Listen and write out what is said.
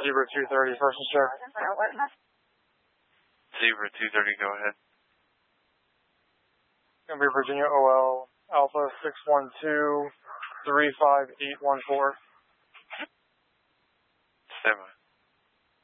Zebra 230, first and check. Zebra 230, go ahead. Gonna be Virginia OL Alpha 612-35814. Stand by.